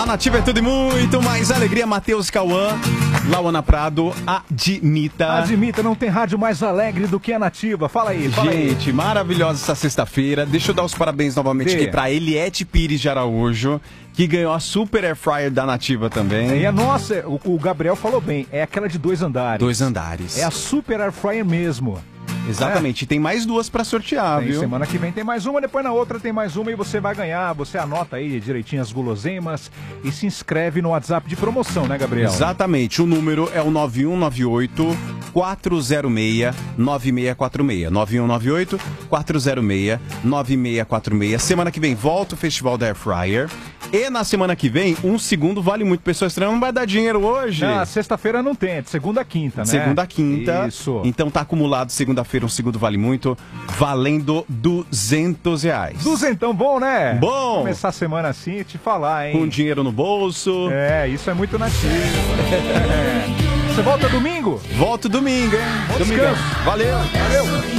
Nativa é tudo e muito mais alegria. Matheus Cauã, Lauana Prado, admita. Admita, não tem rádio mais alegre do que a Nativa. Fala aí, fala aí. Gente, maravilhosa essa sexta-feira. Deixa eu dar os parabéns novamente aqui pra Eliette Pires de Araújo, que ganhou a Super Air Fryer da Nativa também. E a nossa, o Gabriel falou bem, é aquela de 2 andares. 2 andares. É a Super Air Fryer mesmo. Exatamente, e tem mais 2 pra sortear, viu? Semana que vem tem mais uma, depois na outra tem mais uma e você vai ganhar. Você anota aí direitinho as guloseimas e se inscreve no WhatsApp de promoção, né, Gabriel? Exatamente, o número é o 9198-406-9646. 9198-406-9646. Semana que vem volta o Festival da Air Fryer. E na semana que vem, um segundo vale muito. Pessoa estranha não vai dar dinheiro hoje. Não, sexta-feira não tem, é de segunda a quinta, né? Segunda a quinta. Isso. Então tá acumulado segunda-feira, um segundo vale muito, valendo R$200. Duzentão bom, né? Bom! Começar a semana assim e te falar, hein? Com dinheiro no bolso. É, isso é muito nativo. Você volta domingo? Volto domingo, hein? Bom descanso. Valeu! Valeu!